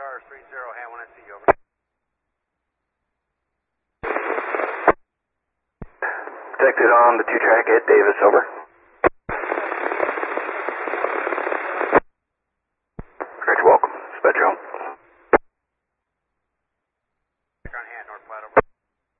Cars 30, Hamlin, I see you, over. Detected on the 2-track at Davis, over.